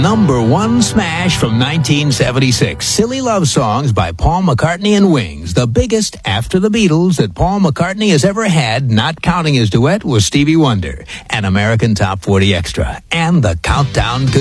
#1 smash from 1976. Silly Love Songs by Paul McCartney and Wings. The biggest after the Beatles that Paul McCartney has ever had, not counting his duet with Stevie Wonder. An American Top 40 Extra. And the countdown